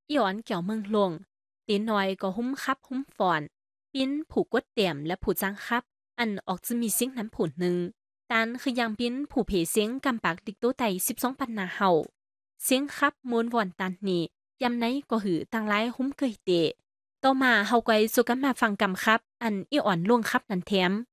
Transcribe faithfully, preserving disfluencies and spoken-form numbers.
อีออนเกี่ยวเมืองหลวงตีน้อยก็หุ้มคับหุ้มฟอนปิ้นผูกกดเตี่ยมและผูจ้างคับอันออกจะมีเสียงน้ำผุนหนึ่งตันคือยังปิ้นผูเพเสียงกำปากดิกโตไตสิบสองปันนาเฮาเสียงคับมวนวอนตันนี่ยำไหนก็หือต่างไลหุ้มเกยเตะต่อมาเฮาก็สุกันมาฟังกำครับอันอีอ่อนล่วงครับนันแถม